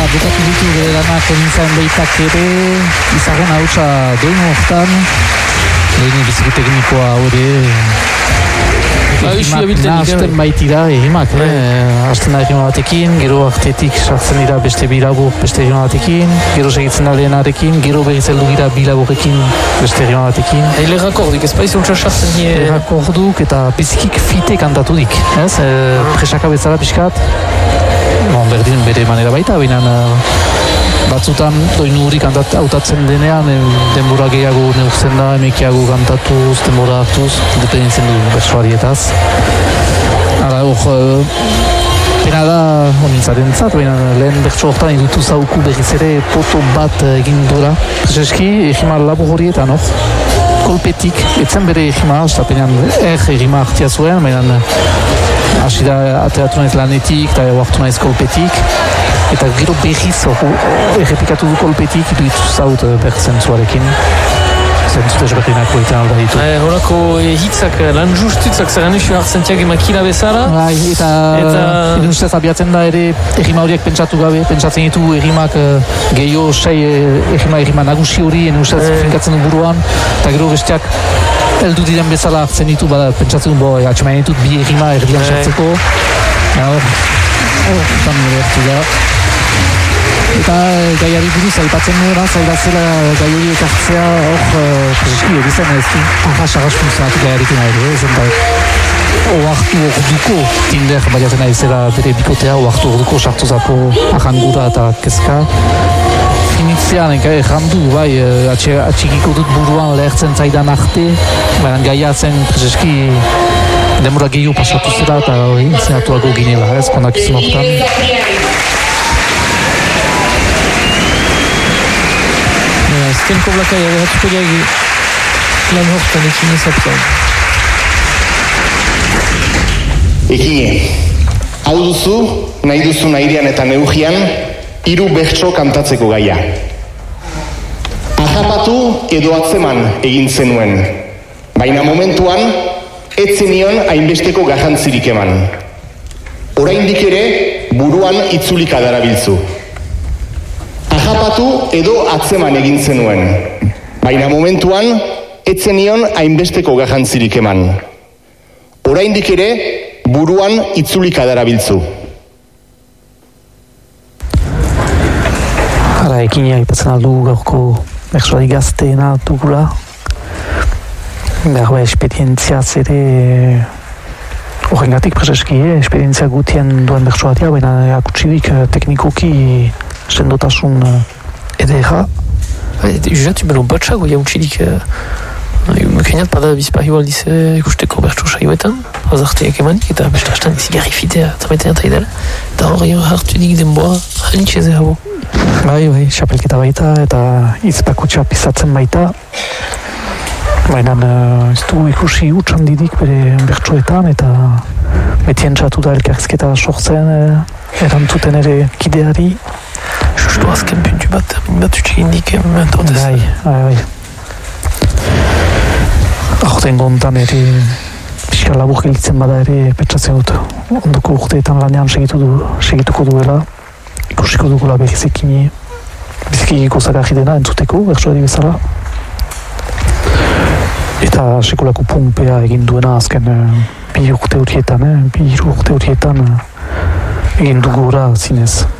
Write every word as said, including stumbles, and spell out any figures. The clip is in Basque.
bukatu ditu bere lanak nintzen behitak ere, izagun hautsa doinu hortan, lehen biziki teknikoa hori, hasten baitira egimak, hasten da egima batekin, gero artetik sartzen dira beste bilabur beste egima batekin, gero segitzen da lehenarekin, gero berriz heldu gira bilaburrekin beste egima batekin. Ele rakordik, ez baiz ultra sartzen die... Ele rakorduk eta bizikik fite kantatudik, ez? Presaka bezala pixkat, bon, berdin bere manera baita, baina batzutan doinu hori hautatzen denean, denbora gehiago neurtzen da, emekiago kantatuz, denbora hartuz, dependentzen du bertsoarietaz. Hala, hor, pena da honintzaren zat, baina lehen bertso hortan indutu zauku berriz ere poto bat egin dura. Prezeski, egima labur horietan, hor, kolpetik, etzen bere egima, estapenean er egima hartia zuen, baina hasi da ateratu naiz lanetik eta hartu naiz kolpetik. Eta gero berriz errepikatu du kolpetik, iduitu zaut berzentzuarekin. Zentzu desberdinako eta alda ditu. Horako hitzak, lan justutzak zaren usio hartzentiak emakila bezala. Bai, eta edun ustez abiatzen da ere errima horiek pentsatu gabe, pentsatzen ditu errimak gehiago sei errima errima nagusi hori, edun ustez finkatzen du buruan, eta gero besteak heldu diren bezala hartzen ditu, bada pentsatzen du, bo, atxemain ditut bi errima erdian sartzeko. Hor, hortan nire hartu da. Eta gaiari buruz aipatzen nora, zaila zela gai hori ekartzea hor, prezeski, edizan ez du, arras-arras funtzionatu gaiarik nahi, ezen da, oartu orduko Tinder baiatzen nahi zela bere bikotea, oartu orduko sartu zako ahangura eta kezka. Finitzean, errandu, bai, atxikiko dut buruan lehertzen zaidan arte, baina gaia zen prezeski denbora gehiago pasatu zela eta zenatuago ginela, ez, kondakizun hortan. Azkenko blakai, ageratuko diagi lan hortan ekin ezapzan. Ekine, hau duzu, nahi duzu nahirean eta neugian, hiru bertso kantatzeko gaia. Ahapatu edo atzeman egin zenuen, baina momentuan, ez zenion hainbesteko garrantzirik eman. Oraindik ere, buruan itzulika darabiltzu. Ahapatu edo atzeman egin zenuen, baina momentuan, ez zenion hainbesteko garrantzirik eman. Oraindik ere, buruan itzulika darabiltzu. Hala, ekina aipatzen aldu gaurko bertsoari gazteena dugula. Behar esperientziaz ere horrengatik prezeski, esperientzia gutien duen bertsoaria, baina akutsibik teknikoki sendotasun edera. Juzatu belo batxago jautxidik mekeniat pada bizpahi baldiz ikusteko bertso saioetan, azarteak emanik, eta beste hastan zigarri fitea tramaiten eta idala, eta hori hartudik denboa hanitxeze habo. Bai, bai, xapelketa baita, eta izpakutxa pizatzen baita, baina ez du ikusi utxan didik bere bertsoetan, eta betien txatu da elkarrizketa sortzen, erantzuten ere kideari. Justu azken puntu bat, bat utxegindik mentortez. Bai, bai, bai. Aurten gontan ere pixka labur gelitzen bada ere petsatzen dut. Ondoko urteetan lanean segitu du, segituko duela, ikusiko dugula berriz ekini. Biziki gozagarri dena entzuteko, bertsoari bezala. Eta sekulako pumpea egin duena azken bi urte horietan, bi urte horietan egin dugura zinez.